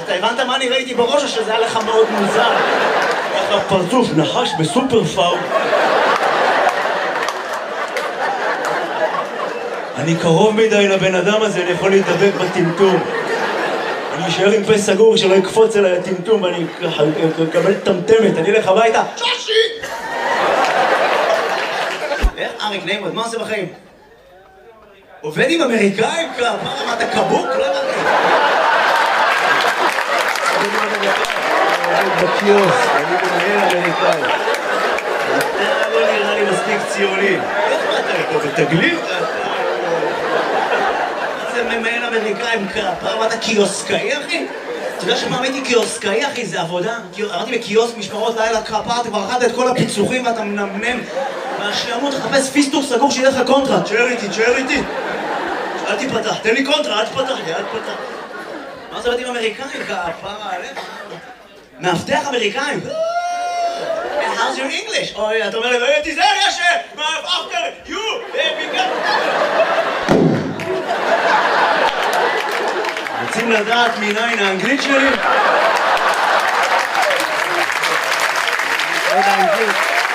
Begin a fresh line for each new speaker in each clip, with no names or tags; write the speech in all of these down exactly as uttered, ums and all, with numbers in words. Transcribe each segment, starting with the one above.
אתה הבנת מה אני ראיתי בראש, או שזה היה לך מאוד מוזר? איך הפרצוף נחש בסופר פאול. אני קרוב מדי לבן אדם הזה, אני יכול להתדבק בטמטום. אני אשאר עם פה סגור שלא יקפוץ אליי הטמטום ואני אקבל טמטמת, אני אלך הביתה. שושי! איך אריק נעימות, מה עושה בחיים? עובד עם אמריקאים? מה אמרת, קבוק? לא אמרתי.
עובד בקיוס, אני מנהל אמריקאי.
אתה לא נראה לי מספיק ציוני. איך אתה פה בתגלית? זה ממהל אמריקאים כפה, אמרת קיוסקאי אחי? אתה יודע שמה הייתי קיוסקאי אחי? זה עבודה? אמרתי בקיוסק משמרות לילה כפה, אתה כבר אכלת את כל הפיצוחים ואתה מנמנם מהשעמות, תחפש פיסטוק סגור שיהיה לך קונטרה. תשאר איתי, תשאר איתי. אל תיפתח, תן לי קונטרה, אל תפתח לי, אל תפתח. מה זה בתים אמריקאים? כפה עליך? מאבטח אמריקאים? How's your English? אוי, אתה אומר לי, תיזהר ישר! מה, after you! ביגר! רוצים לדעת מניין האנגלית שלי?
עוד האנגלית.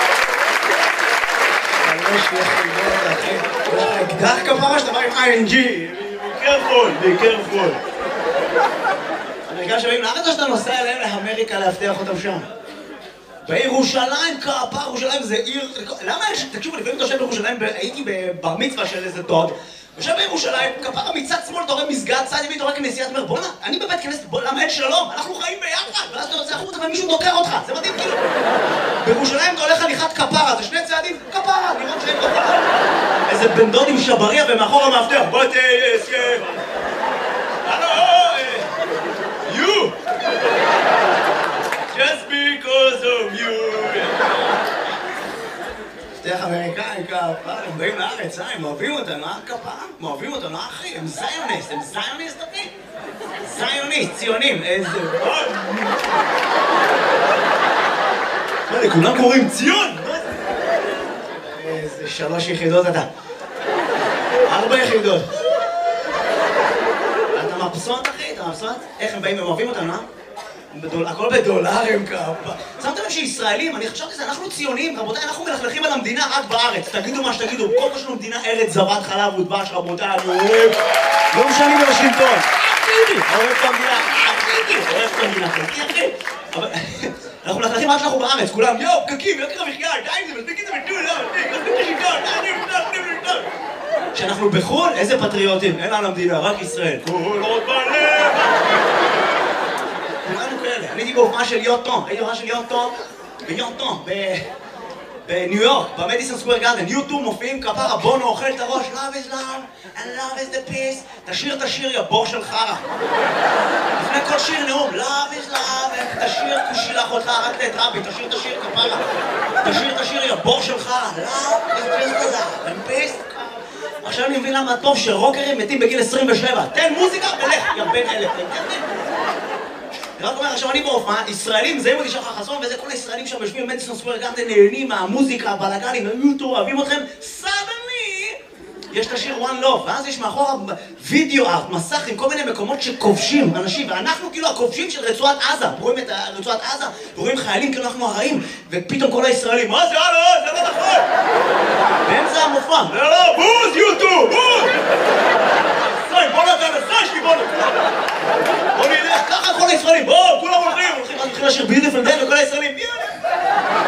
יש לי חיבור, אחי. אקדח כפרה שאתה בא עם איי אן ג'י. be careful, be careful. אמריקאים שבאים לארץ או שאתה נוסע אליהם לאמריקה להבטיח אותם שם? בירושלים, כפר, ירושלים זה עיר... למה יש... תקשיבו, לפעמים אתה יושב בירושלים, הייתי בבר מצווה של איזה דוד, יושב בירושלים, כפר מצד שמאל, אתה רואה מסגד, צד ימין, אתה רואה כנסיית, אומר, בוא'נה, אני בבית כנסת, בוא, למה אין שלום? אנחנו חיים ביחד, ואז אתה יוצא החוצה ומישהו דוקר אותך, זה מדהים כאילו. בירושלים אתה הולך הליכת כפרה, זה שני צעדים, כפרה, נראות שאין כפרה. איזה בן דוד עם שבריה ומאחור המאבטח, בוא תהיה הסכם. הלו, you! Just because of you! שתיך אמריקאים כפה, הם באים לארץ, אה? הם אוהבים אותנו, אה? כפה? הם אוהבים אותנו, אחי? הם זיוניסט, הם זיוניסט, אחי? זיוניסט, ציונים, איזה... מה, לכולם קוראים ציון? איזה שלוש יחידות אתה. ארבע יחידות. אתה מבסוט, אחי? אתה מבסוט? איך הם באים, הם אוהבים אותנו, אה? הכל בדולרים כפה. שמתם לב שישראלים, אני חשבתי שזה, אנחנו ציונים, רבותיי, אנחנו מלכלכים על המדינה רק בארץ. תגידו מה שתגידו, כל מה שלנו מדינה ארץ זבת חלב ודבש, רבותיי, אני אוהב. לא משנים בשלטון. אחידי, אוהב את המדינה, אחידי, אוהב את המדינה, אחי. אבל אנחנו מלכלכים רק שאנחנו בארץ, כולם, יואו, פקקים, יוקר המחיה, די, זה מספיק את זה בטול, לא, מספיק, מספיק את השלטון, די, די, די, די. כשאנחנו בחו"ל, איזה פטריוטים, אין על המדינה, רק ישראל. כל עוד בלב. כולנו כאלה. אני הייתי בהופעה של יוטון, הייתי בהופעה של יוטון ביוטון, בניו יורק, במדיסון סקוואר גארדן. יוטו מופיעים כפרה, בונו אוכל את הראש, love is love and love is the peace. תשיר, תשיר, יא בור של חרה. לפני כל שיר נאום, love is love, תשיר, תשילח אותך, רק את רבי, תשיר, תשיר, כפרה. תשיר, תשיר, יא בור של חרה, love is just love and peace. עכשיו אני מבין למה טוב שרוקרים מתים בגיל עשרים ושבע. תן מוזיקה ולך, יא בן אלף. רק אומר, עכשיו אני בהופעה, ישראלים, זה מודי שחר חסון, וזה כל הישראלים שם יושבים במדיסון סקוואר גארדן, נהנים מהמוזיקה, הבלגנים, היוטו, אוהבים אתכם, סדני! יש את השיר One Love, ואז יש מאחורה וידאו ארט, מסך עם כל מיני מקומות שכובשים אנשים, ואנחנו כאילו הכובשים של רצועת עזה, רואים את רצועת עזה, ורואים חיילים כאילו אנחנו הרעים, ופתאום כל הישראלים, מה זה? לא, זה לא נכון! באמצע המופע, לא, לא, בוז, יוטו, בוז! סי, בוא נתן, סי, בוא נתן! בוא נלך, ככה כל הישראלים, בואו, כולם הולכים, הולכים, הולכים לשיר ביוטיפול דיי, וכל הישראלים